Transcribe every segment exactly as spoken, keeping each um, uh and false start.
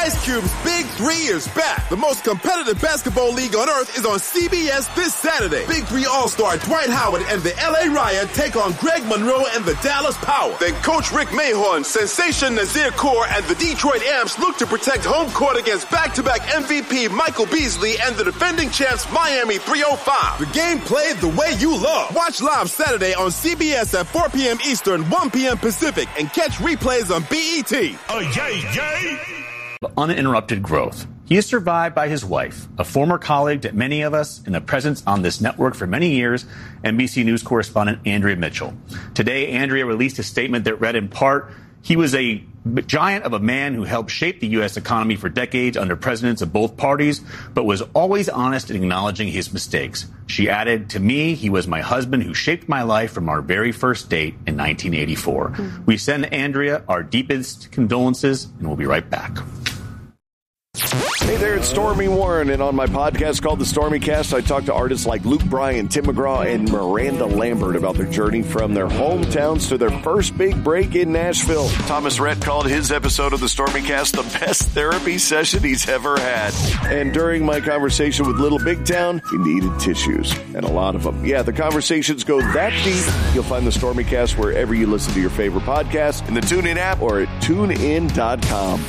Ice Cube's Big Three is back. The most competitive basketball league on earth is on C B S this Saturday. Big Three All-Star Dwight Howard and the L A Riot take on Greg Monroe and the Dallas Power. Then Coach Rick Mahorn, Sensation Nazir Kaur, and the Detroit Amps look to protect home court against back-to-back M V P Michael Beasley and the defending champs Miami three oh five. The game played the way you love. Watch live Saturday on C B S at four p.m. Eastern, one p.m. Pacific, and catch replays on B E T. Oh, yay, yay! Uninterrupted growth. He is survived by his wife, a former colleague to many of us, and a presence on this network for many years, N B C News correspondent Andrea Mitchell. Today, Andrea released a statement that read in part, he was a giant of a man who helped shape the U S economy for decades under presidents of both parties, but was always honest in acknowledging his mistakes. She added, to me, he was my husband who shaped my life from our very first date in nineteen eighty-four. Mm-hmm. We send Andrea our deepest condolences, and we'll be right back. Hey there, it's Stormy Warren, and on my podcast called The Stormy Cast, I talk to artists like Luke Bryan, Tim McGraw, and Miranda Lambert about their journey from their hometowns to their first big break in Nashville. Thomas Rhett called his episode of The Stormy Cast the best therapy session he's ever had. And during my conversation with Little Big Town, he needed tissues, and a lot of them. Yeah, the conversations go that deep. You'll find The Stormy Cast wherever you listen to your favorite podcast, in the TuneIn app, or at tune in dot com.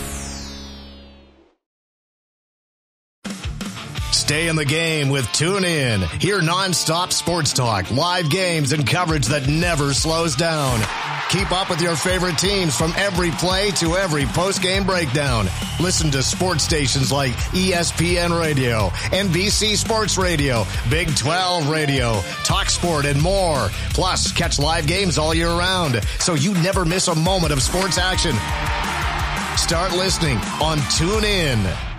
Stay in the game with TuneIn. Hear nonstop sports talk, live games, and coverage that never slows down. Keep up with your favorite teams from every play to every post-game breakdown. Listen to sports stations like E S P N Radio, N B C Sports Radio, Big twelve Radio, TalkSport, and more. Plus, catch live games all year round, so you never miss a moment of sports action. Start listening on TuneIn.